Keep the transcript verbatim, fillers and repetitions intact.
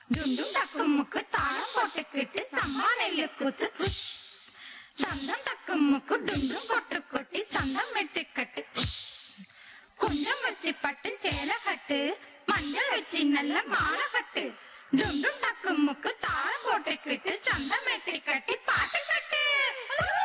டுண்டும் டக்குமுக்கு தாளம் போட்டுக்கிட்டு சம்மா நெல்லு கூத்து சந்தம் டக்குமுக்கு டுண்டும் கொட்டு கொட்டி சந்தம் வெட்டு கட்டு கொஞ்சம் வச்சு பட்டு சேலை கட்டு மஞ்சள் வச்சு நல்ல மாலை கட்டு டுண்டும் டக்குமுக்கு தாளம் போட்டுக்கிட்டு சந்தம் வெட்டி கட்டு